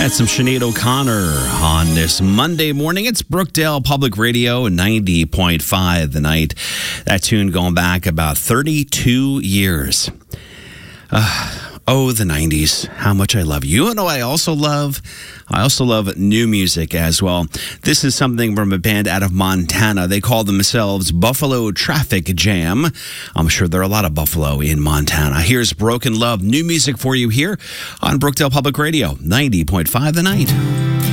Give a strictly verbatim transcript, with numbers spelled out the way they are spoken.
That's some Sinead O'Connor on this Monday morning. It's Brookdale Public Radio, ninety point five The Night. That tune going back about thirty-two years. Uh, oh, the nineties. How much I love you. You know what I also love? I also love new music as well. This is something from a band out of Montana. They call themselves Buffalo Traffic Jam. I'm sure there are a lot of Buffalo in Montana. Here's Broken Love, new music for you here on Brookdale Public Radio, ninety point five The Night.